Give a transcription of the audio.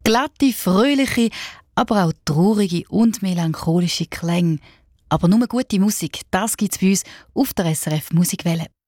Glatte, fröhliche, aber auch traurige und melancholische Klänge. Aber nur gute Musik, das gibt es bei uns auf der SRF Musikwelle.